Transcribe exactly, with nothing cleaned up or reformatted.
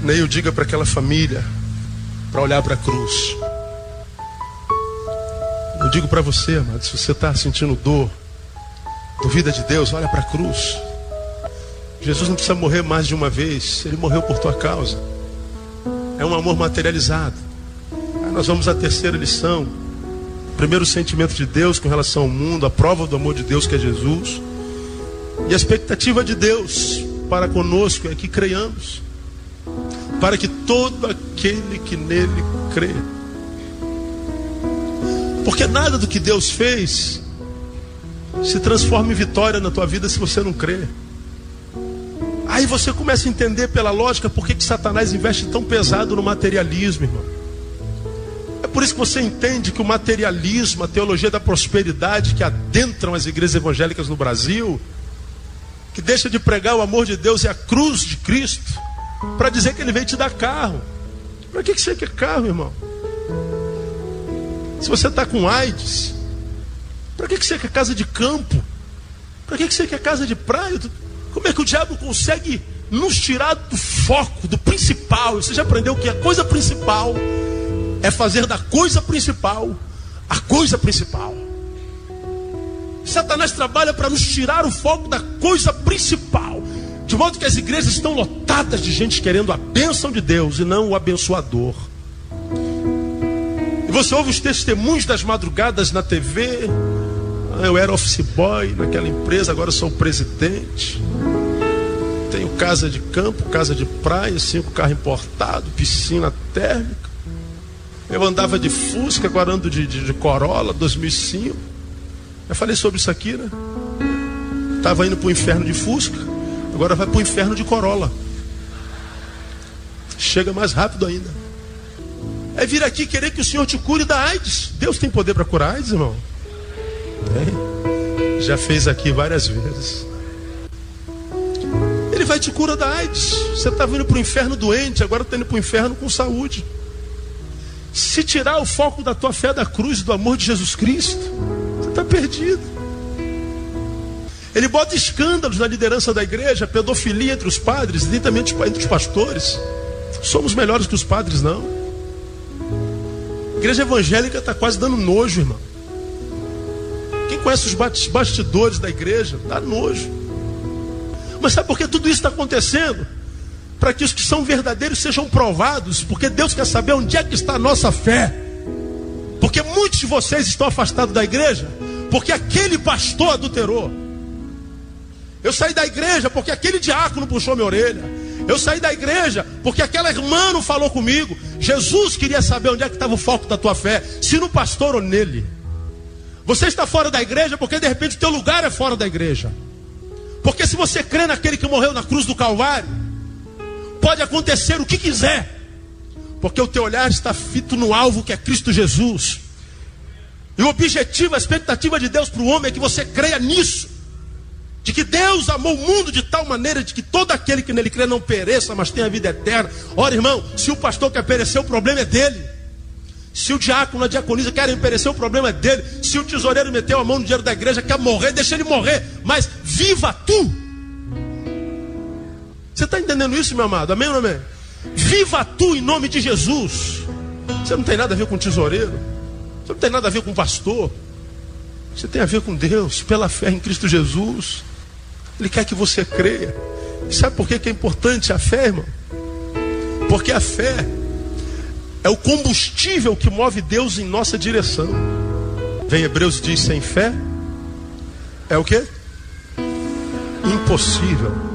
Neil, diga para aquela família para olhar para a cruz. Eu digo para você, amado, se você está sentindo dor, duvida de Deus, olha para a cruz. Jesus não precisa morrer mais de uma vez, Ele morreu por tua causa. É um amor materializado. Aí nós vamos à terceira lição. Primeiro, o sentimento de Deus com relação ao mundo, a prova do amor de Deus, que é Jesus. E a expectativa de Deus para conosco é que creiamos, para que todo aquele que nele crê. Porque nada do que Deus fez se transforma em vitória na tua vida se você não crê. Aí você começa a entender pela lógica por que que Satanás investe tão pesado no materialismo, irmão. É por isso que você entende que o materialismo, a teologia da prosperidade que adentram as igrejas evangélicas no Brasil, que deixa de pregar o amor de Deus e a cruz de Cristo, para dizer que Ele veio te dar carro. Para que que você quer carro, irmão? Se você está com AIDS, para que que você quer casa de campo? Para que que você quer casa de praia? Como é que o diabo consegue nos tirar do foco, do principal? Você já aprendeu que a coisa principal é fazer da coisa principal a coisa principal. Satanás trabalha para nos tirar o foco da coisa principal, de modo que as igrejas estão lotadas de gente querendo a bênção de Deus e não o abençoador. E você ouve os testemunhos das madrugadas na T V. Ah, eu era office boy naquela empresa, agora sou o presidente. Tenho casa de campo, casa de praia, cinco carros importados, piscina térmica. Eu andava de Fusca, agora ando de, de, de Corolla, dois mil e cinco. Eu falei sobre isso aqui, né? Estava indo para o inferno de Fusca, agora vai para o inferno de Corolla. Chega mais rápido ainda. É vir aqui querer que o Senhor te cure da AIDS. Deus tem poder para curar AIDS, irmão? Tem. Já fez aqui várias vezes. Ele vai te curar da AIDS. Você estava indo para o inferno doente, agora está indo para o inferno com saúde. Se tirar o foco da tua fé da cruz e do amor de Jesus Cristo, você está perdido. Ele bota escândalos na liderança da igreja, pedofilia entre os padres, e também entre os pastores. Somos melhores que os padres, não. A igreja evangélica está quase dando nojo, irmão. Quem conhece os bastidores da igreja, dá nojo. Mas sabe por que tudo isso está acontecendo? Para que os que são verdadeiros sejam provados, porque Deus quer saber onde é que está a nossa fé. Porque muitos de vocês estão afastados da igreja porque aquele pastor adulterou. Eu saí da igreja porque aquele diácono puxou minha orelha. Eu saí da igreja porque aquela irmã não falou comigo. Jesus queria saber onde é que estava o foco da tua fé, se no pastor ou nele. Você está fora da igreja porque de repente o teu lugar é fora da igreja. Porque se você crê naquele que morreu na cruz do Calvário, pode acontecer o que quiser, porque o teu olhar está fito no alvo, que é Cristo Jesus. E o objetivo, a expectativa de Deus para o homem é que você creia nisso, de que Deus amou o mundo de tal maneira de que todo aquele que nele crê não pereça, mas tenha vida eterna. Ora, irmão, se o pastor quer perecer, o problema é dele. Se o diácono, a diaconisa querem perecer, o problema é dele. Se o tesoureiro meteu a mão no dinheiro da igreja, quer morrer, deixa ele morrer, mas viva tu. Você está entendendo isso, meu amado? Amém ou não amém? Viva tu em nome de Jesus. Você não tem nada a ver com tesoureiro, você não tem nada a ver com pastor, você tem a ver com Deus, pela fé em Cristo Jesus. Ele quer que você creia. E sabe por que que é importante a fé, irmão? Porque a fé é o combustível que move Deus em nossa direção. Vem Hebreus diz, sem fé é o quê? Impossível